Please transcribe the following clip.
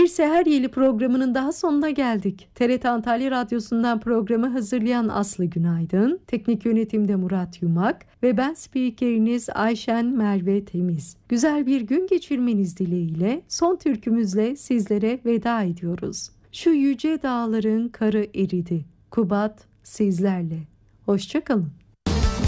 Seher Yeli programının daha sonuna geldik. TRT Antalya Radyosu'ndan programı hazırlayan Aslı Günaydın, teknik yönetimde Murat Yumak ve ben spikeriniz Ayşen Merve Temiz. Güzel bir gün geçirmeniz dileğiyle son türkümüzle sizlere veda ediyoruz. Şu yüce dağların karı eridi, Kubat sizlerle. Hoşça kalın.